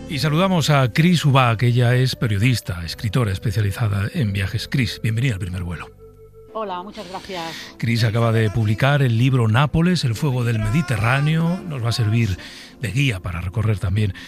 Y saludamos a Cris Ubach, ella es periodista, escritora especializada en viajes. Cris, bienvenida al Primer Vuelo. Hola, muchas gracias. Cris acaba de publicar el libro Nápoles, el fuego del Mediterráneo. Nos va a servir de guía para recorrer también